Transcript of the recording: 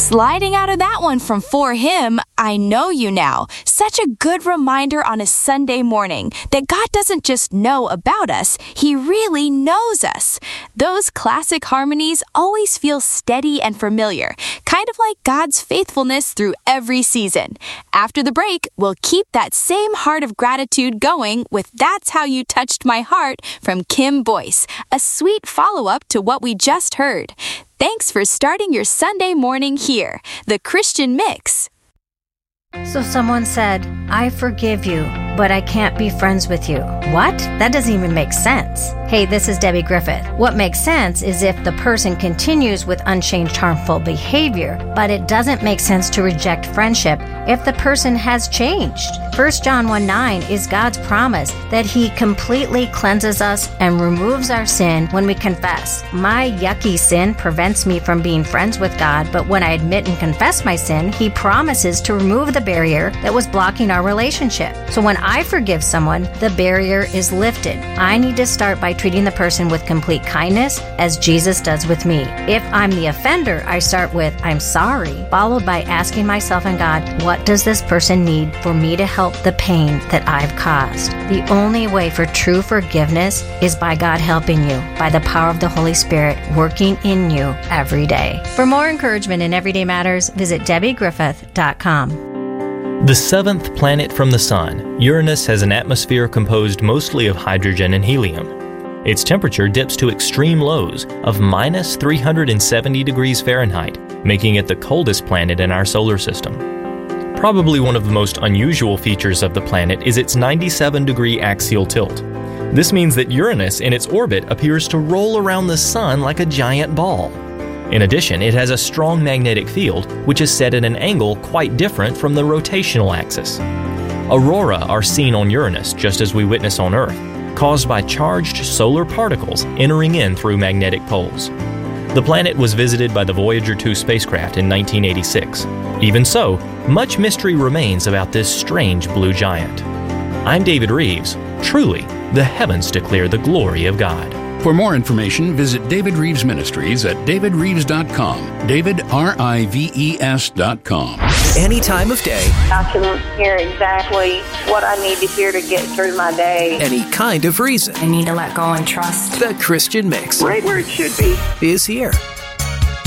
Sliding out of that one from For Him, I Know You Now. Such a good reminder on a Sunday morning that God doesn't just know about us, He really knows us. Those classic harmonies always feel steady and familiar, kind of like God's faithfulness through every season. After the break, we'll keep that same heart of gratitude going with That's How You Touched My Heart from Kim Boyce, a sweet follow-up to what we just heard. Thanks for starting your Sunday morning here, the Christian Mix. So someone said, I forgive you, but I can't be friends with you. What? That doesn't even make sense. Hey, this is Debbie Griffith. What makes sense is if the person continues with unchanged harmful behavior, but it doesn't make sense to reject friendship if the person has changed. 1 John 1:9 is God's promise that He completely cleanses us and removes our sin when we confess. My yucky sin prevents me from being friends with God, but when I admit and confess my sin, He promises to remove the barrier that was blocking our relationship. So when I forgive someone, the barrier is lifted. I need to start by treating the person with complete kindness, as Jesus does with me. If I'm the offender, I start with, I'm sorry, followed by asking myself and God, what does this person need for me to help the pain that I've caused? The only way for true forgiveness is by God helping you, by the power of the Holy Spirit working in you every day. For more encouragement in Everyday Matters, visit DebbieGriffith.com. The seventh planet from the Sun, Uranus has an atmosphere composed mostly of hydrogen and helium. Its temperature dips to extreme lows of minus 370 degrees Fahrenheit, making it the coldest planet in our solar system. Probably one of the most unusual features of the planet is its 97-degree axial tilt. This means that Uranus in its orbit appears to roll around the Sun like a giant ball. In addition, it has a strong magnetic field, which is set at an angle quite different from the rotational axis. Aurora are seen on Uranus, just as we witness on Earth, caused by charged solar particles entering in through magnetic poles. The planet was visited by the Voyager 2 spacecraft in 1986. Even so, much mystery remains about this strange blue giant. I'm David Reeves. Truly, the heavens declare the glory of God. For more information, visit David Reeves Ministries at davidreeves.com. DavidRives.com. Any time of day. I can hear exactly what I need to hear to get through my day. Any kind of reason. I need to let go and trust. The Christian Mix. Right where it should be. Is here.